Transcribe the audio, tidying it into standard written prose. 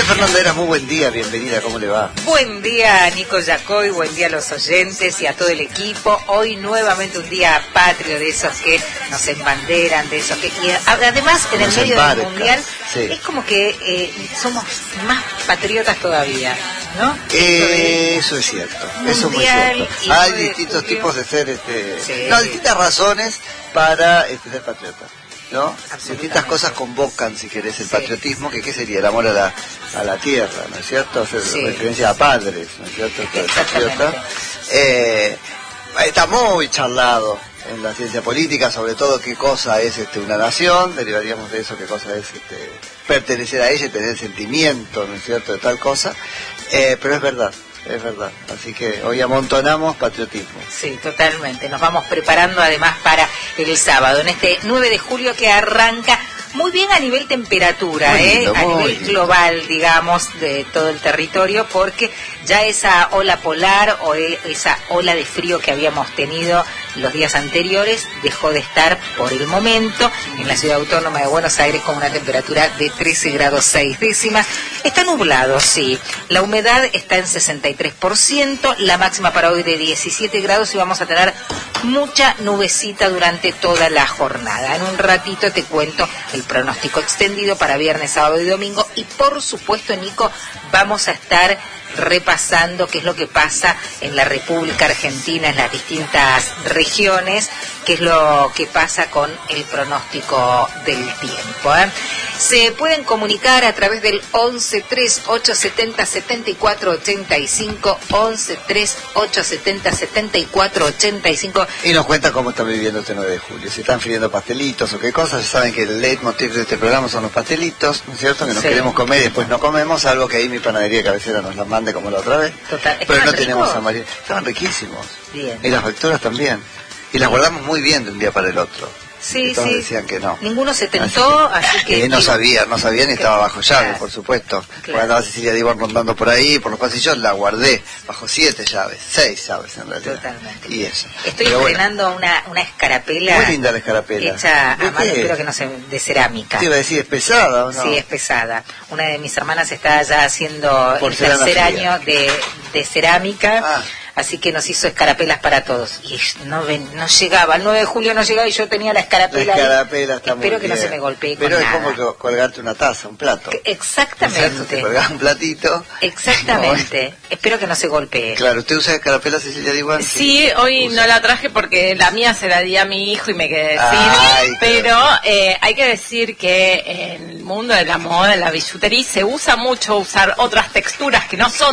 Fernanda Eras, muy buen día, bienvenida, ¿cómo le va? Buen día, Nico Yacoy, buen día a los oyentes y a todo el equipo. Hoy nuevamente un día patrio, de esos que nos embanderan, de esos que... Y además, en el medio del mundial, sí, es como que somos más patriotas todavía, ¿no? Eso es cierto, eso es muy cierto. Hay distintos tipos de ser, sí, no, distintas razones para ser patriota, ¿no? Distintas cosas convocan, si querés, el patriotismo, que ¿qué sería? El amor a la tierra, ¿no es cierto? Hacer referencia a padres, ¿no es cierto? El patriota. Está muy charlado en la ciencia política, sobre todo qué cosa es una nación, derivaríamos de eso qué cosa es pertenecer a ella y tener sentimiento, ¿no es cierto?, de tal cosa, pero es verdad, así que hoy amontonamos patriotismo. Sí, totalmente, nos vamos preparando además para el sábado, en este 9 de julio que arranca muy bien a nivel temperatura, a nivel global, digamos, de todo el territorio, porque ya esa ola polar o esa ola de frío que habíamos tenido los días anteriores dejó de estar por el momento en la ciudad autónoma de Buenos Aires con una temperatura de 13 grados 6 décimas. Está nublado, sí. La humedad está en 63%, la máxima para hoy de 17 grados y vamos a tener mucha nubecita durante toda la jornada. En un ratito te cuento el pronóstico extendido para viernes, sábado y domingo y por supuesto, Nico, vamos a estar repasando qué es lo que pasa en la República Argentina, en las distintas regiones, qué es lo que pasa con el pronóstico del tiempo. Se pueden comunicar a través del 1138707485, 1138707485. Y nos cuenta cómo está viviendo este 9 de julio, si están friendo pastelitos o qué cosas. Ya saben que el leitmotiv de este programa son los pastelitos, ¿no es cierto? Que nos queremos comer y después no comemos, algo que ahí mi panadería de cabecera nos las mande como la otra vez. Total. Pero no tenemos amarillo. Estaban riquísimos. Bien. Y las facturas también. Y las guardamos muy bien de un día para el otro. Sí, todos sí. decían que no. Ninguno se tentó, así que no sabían y estaba bajo llave, por supuesto. Cuando andaba Cecilia Divan rondando por ahí, por los pasillos, la guardé bajo 6 llaves en realidad. Totalmente. Y eso. Estoy estrenando una escarapela. Muy linda la escarapela. Hecha a mano, espero que no sea de cerámica. Te iba a decir, ¿es pesada o no? Sí, es pesada. Una de mis hermanas está ya haciendo el tercer año de cerámica. Así que nos hizo escarapelas para todos. Y no llegaba, el 9 de julio no llegaba y yo tenía la escarapela. La escarapela está Espero muy que bien. no se me golpee Pero con es nada. como colgarte una taza, un plato. Exactamente. Te colgás un platito. Exactamente. Espero que no se golpee. Claro, ¿usted usa escarapela, Cecilia Diwan? Sí, hoy no la traje porque la mía se la di a mi hijo y me quedé sin. Pero hay que decir que en el mundo de la moda, de la billutería, se usa mucho usar otras texturas que no son